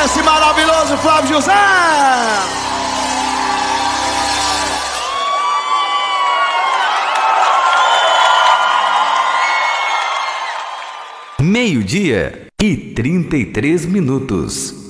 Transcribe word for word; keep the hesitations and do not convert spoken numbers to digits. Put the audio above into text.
esse maravilhoso Flávio José. Meio-dia e trinta e três minutos.